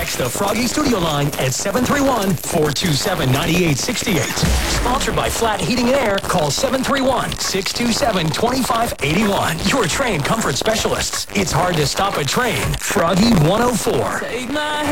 Text the Froggy Studio line at 731-427-9868. Sponsored by Flat Heating and Air. Call 731-627-2581. Your train comfort specialists. It's hard to stop a train. Froggy 104. Take my